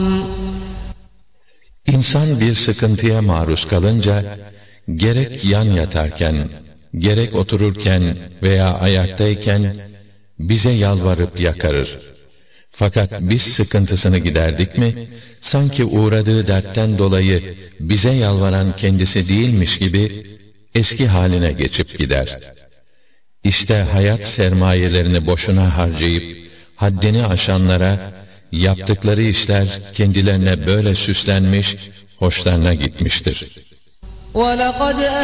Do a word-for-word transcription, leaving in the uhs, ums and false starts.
İnsan bir sıkıntıya maruz kalınca, gerek yan yatarken, gerek otururken veya ayaktayken, bize yalvarıp yakarır. Fakat biz sıkıntısını giderdik mi, sanki uğradığı dertten dolayı bize yalvaran kendisi değilmiş gibi, eski haline geçip gider. İşte hayat sermayelerini boşuna harcayıp, haddini aşanlara, yaptıkları işler kendilerine böyle süslenmiş, hoşlarına gitmiştir.